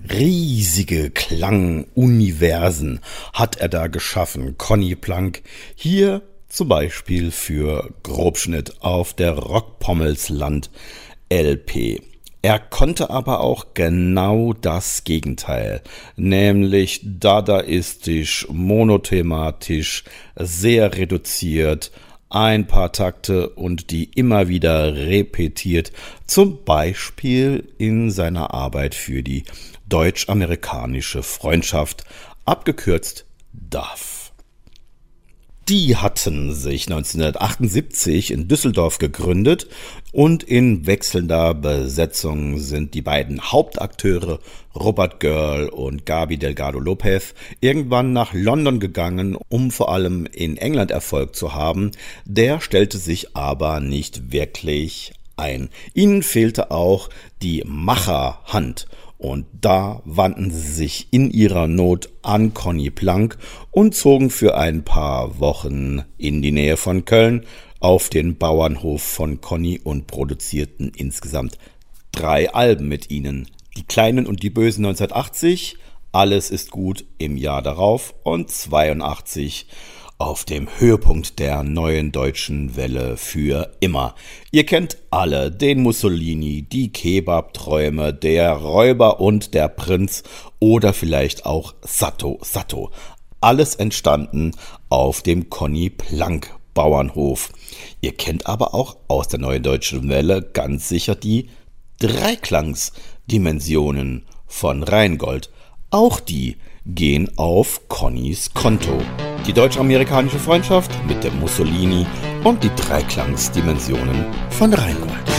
Riesige Klanguniversen hat er da geschaffen, Conny Plank. Hier zum Beispiel für Grobschnitt auf der Rockpommelsland LP. Er konnte aber auch genau das Gegenteil, nämlich dadaistisch, monothematisch, sehr reduziert, ein paar Takte und die immer wieder repetiert, zum Beispiel in seiner Arbeit für die deutsch-amerikanische Freundschaft, abgekürzt DAF. Die hatten sich 1978 in Düsseldorf gegründet und in wechselnder Besetzung sind die beiden Hauptakteure Robert Girl und Gaby Delgado Lopez irgendwann nach London gegangen, um vor allem in England Erfolg zu haben. Der stellte sich aber nicht wirklich ein. Ihnen fehlte auch die Macherhand. Und da wandten sie sich in ihrer Not an Conny Plank und zogen für ein paar Wochen in die Nähe von Köln auf den Bauernhof von Conny und produzierten insgesamt 3 Alben mit ihnen. Die Kleinen und die Bösen 1980, Alles ist gut im Jahr darauf und 82 auf dem Höhepunkt der neuen deutschen Welle für immer. Ihr kennt alle den Mussolini, die Kebabträume, der Räuber und der Prinz oder vielleicht auch Satto. Alles entstanden auf dem Conny Plank Bauernhof. Ihr kennt aber auch aus der neuen deutschen Welle ganz sicher die Dreiklangsdimensionen von Rheingold. Auch die gehen auf Connys Konto. Die deutsch-amerikanische Freundschaft mit dem Mussolini und die Dreiklangsdimensionen von Rheingold.